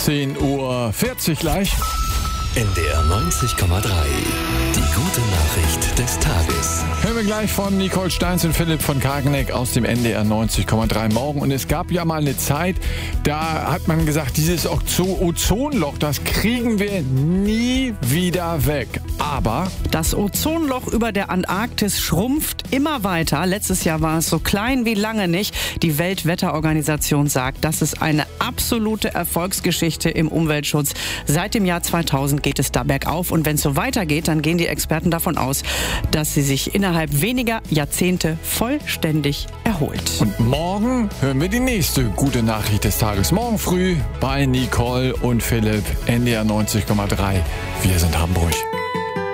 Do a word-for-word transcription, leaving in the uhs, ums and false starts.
zehn Uhr vierzig gleich. N D R neunzig Komma drei. Die gute Nachricht des Tages. Hören wir gleich von Nicole Steins und Philipp von Kageneck aus dem N D R neunzig Komma drei Morgen. Und es gab ja mal eine Zeit, da hat man gesagt, dieses Ozonloch, das kriegen wir nie wieder weg. Aber das Ozonloch über der Antarktis schrumpft immer weiter. Letztes Jahr war es so klein wie lange nicht. Die Weltwetterorganisation sagt, das ist eine absolute Erfolgsgeschichte im Umweltschutz. Seit dem Jahr zweitausend geht es da bergauf. Und wenn es so weitergeht, dann gehen die Experten davon aus, dass sie sich innerhalb weniger Jahrzehnte vollständig erholt. Und morgen hören wir die nächste gute Nachricht des Tages. Morgen früh bei Nicole und Philipp, N D R neunzig Komma drei. Wir sind Hamburg.